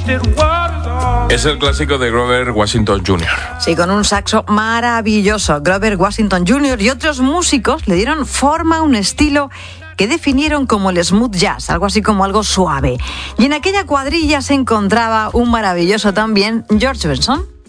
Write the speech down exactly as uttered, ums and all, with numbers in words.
Es el clásico de Grover Washington junior Sí, con un saxo maravilloso. Grover Washington junior y otros músicos le dieron forma a un estilo que definieron como el smooth jazz, algo así como algo suave. Y en aquella cuadrilla se encontraba un maravilloso también George Benson.